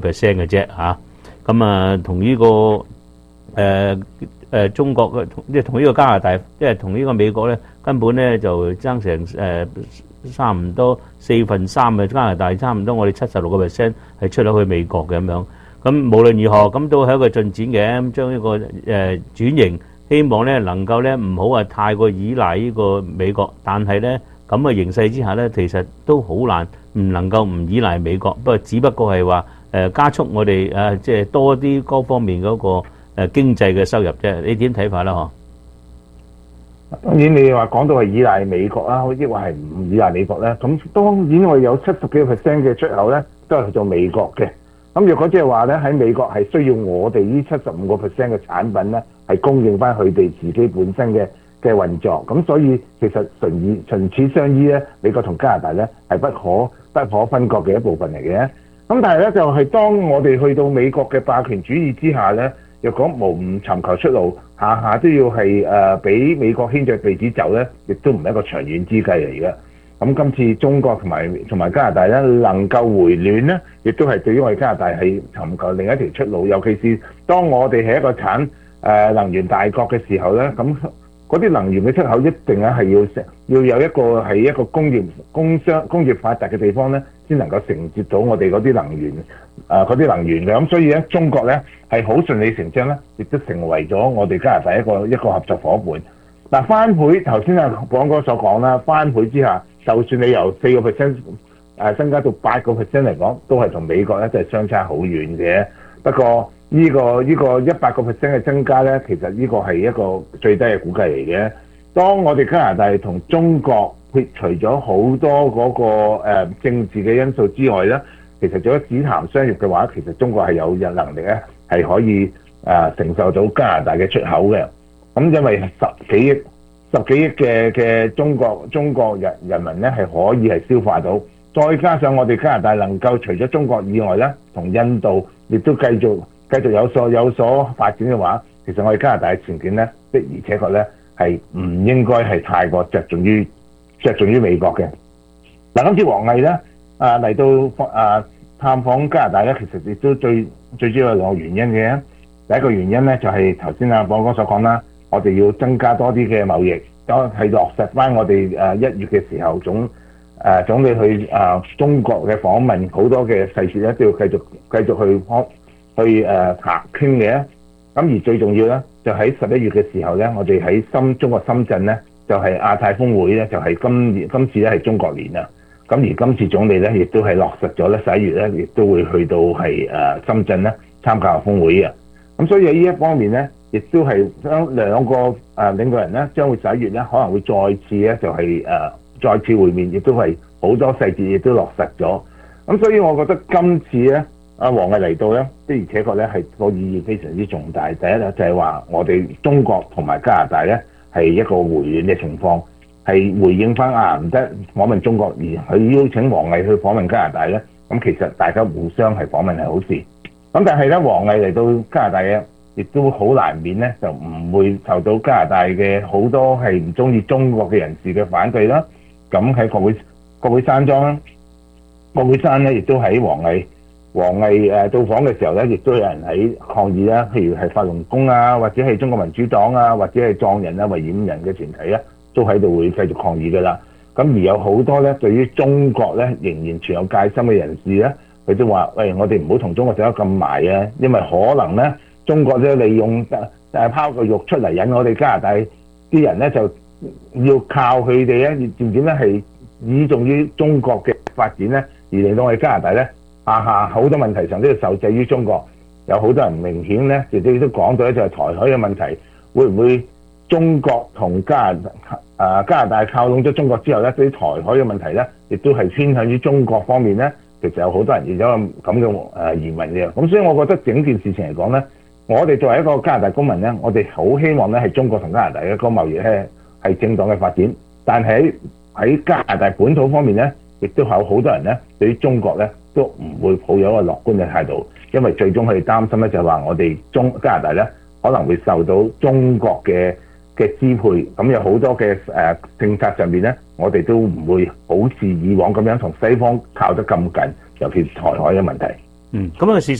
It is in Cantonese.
percent 嘅啫嚇。咁同呢個中國嘅，即係同呢個加拿大，即係同呢個美國咧，根本咧就爭成差唔多3/4嘅加拿大，差唔多我哋76%係出咗去美國嘅咁樣。咁無論如何，咁都係一個進展嘅，咁將呢個轉型，希望咧能夠咧唔好話太過依賴呢個美國，但係咧咁嘅形勢之下咧，其實都好難唔能夠唔依賴美國，只不過係話加速我哋即係多啲各方面嗰個經濟嘅收入啫。你點睇法啦？嗬？ 當然你話講到係依賴美國啦，好似話係唔依賴美國咧，咁當然我有70幾個%嘅出口咧都係去做美國嘅。咁若果即係話咧喺美國係需要我哋呢75% 嘅產品咧係供應翻佢哋自己本身嘅運作，咁所以其實唇齒相依咧，美國同加拿大咧係不可分割嘅一部分嚟嘅。咁但係咧就係當我哋去到美國嘅霸權主義之下咧，若果無唔尋求出路，下下都要係俾美國牽着鼻子走咧，亦都唔係一個長遠之計嚟嘅。咁今次中國同埋加拿大咧能夠回暖咧，亦都係對於我哋加拿大係尋求另一條出路。尤其是當我哋係一個產能源大國嘅時候咧，咁嗰啲能源嘅出口一定咧係要有一個工業發達嘅地方咧，先能夠承接到我哋嗰啲能源嘅。咁所以咧，中國咧係好順理成章咧，亦都成為咗我哋加拿大一個合作伙伴。嗱，翻倍頭先廣哥所講啦，翻倍之下，就算你由4% 增加到8% 嚟講，都係同美國咧真係相差好遠嘅。不過呢個100% 嘅增加咧，其實呢個係一個最低嘅估計嚟嘅。當我哋加拿大同中國撇除咗好多嗰個政治嘅因素之外咧，其實做咗只談商業嘅話，其實中國係有能力咧係可以承受到加拿大嘅出口嘅。咁因為十幾億嘅中國人民咧係可以係消化到，再加上我哋加拿大能夠除咗中國以外咧，同印度亦都繼續有所發展嘅話，其實我哋加拿大嘅前景咧的而且確咧係唔應該係太過着重於美國嘅。嗱，今次王毅咧嚟到探訪加拿大咧，其實亦都最主要有兩個原因嘅。第一個原因咧就係頭先寶哥所講啦。我哋要增加多啲嘅貿易，係落實翻我哋1月嘅時候總理去中國嘅訪問，好多嘅細節咧都要繼續去傾嘅。咁而最重要咧，就喺11月嘅時候咧，我哋喺中國深圳咧，就係亞太峰會咧，就係今次咧係中國年啦。咁而今次總理咧亦都係落實咗咧11月咧，亦都會去到係深圳咧參加峰會嘅。咁所以喺呢一方面咧，亦都係將兩個領導人咧，將會11月咧可能會再次咧就係再次會面，亦都係好多細節亦都落實咗。咁所以我覺得今次咧，王毅嚟到咧，的而且確咧係個意義非常之重大。第一咧就係話我哋中國同埋加拿大咧係一個回暖嘅情況，係回應翻唔得訪問中國而去邀請王毅去訪問加拿大咧。咁其實大家互相係訪問係好事。咁但係咧，王毅嚟到加拿大嘅，亦都好難免咧，就唔會受到加拿大嘅好多係唔中意中國嘅人士嘅反對啦。咁喺國會山莊啦，國會山咧亦都喺王毅到訪嘅時候咧，亦都有人喺抗議啦。譬如係法輪功啊，或者係中國民主黨啊，或者係藏人啊、維吾爾人嘅團體咧，都喺度會繼續抗議噶啦。咁而有好多咧，對於中國咧仍然存有戒心嘅人士咧，佢都話：喂，我哋唔好同中國走得咁埋啊，因為可能咧，中國咧利用拋個肉出嚟引我哋加拿大啲人咧，就要靠佢哋咧，漸漸咧係倚重於中國嘅發展咧，而令到我哋加拿大咧下好多問題上都要受制於中國。有好多人明顯咧，亦都講到咧，就係台海嘅問題，會唔會中國同加拿大靠攏咗中國之後咧，對於台海嘅問題咧，亦都係偏向於中國方面咧？其實有好多人亦有咁嘅疑問嘅。咁所以我覺得整件事情嚟講咧，我哋作為一個加拿大公民咧，我哋好希望咧係中國同加拿大嘅個貿易咧係正當嘅發展。但係喺加拿大本土方面咧，亦都有好多人咧對於中國咧都唔會抱有一個樂觀嘅態度，因為最終佢哋擔心咧就係話我哋加拿大咧可能會受到中國嘅支配，咁有好多嘅政策上面咧，我哋都唔會好似以往咁樣同西方靠得咁近，尤其是台海嘅問題。 咁啊事實